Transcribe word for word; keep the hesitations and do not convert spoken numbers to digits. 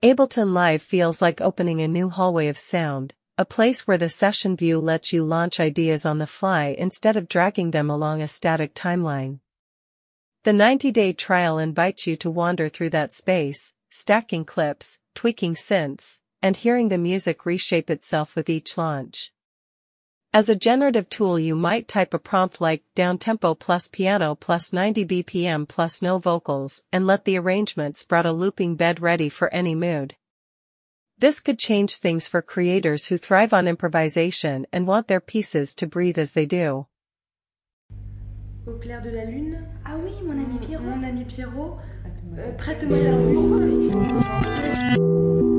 Ableton Live feels like opening a new hallway of sound, a place where the session view lets you launch ideas on the fly instead of dragging them along a static timeline. The ninety-day trial invites you to wander through that space, stacking clips, tweaking synths, and hearing the music reshape itself with each launch. As a generative tool, you might type a prompt like downtempo plus piano plus ninety B P M plus no vocals and let the arrangement sprout a looping bed ready for any mood. This could change things for creators who thrive on improvisation and want their pieces to breathe as they do. Au clair de la lune. Ah oui, mon ami Pierrot. Mon ami Pierrot. Euh, Prête-moi ta musique.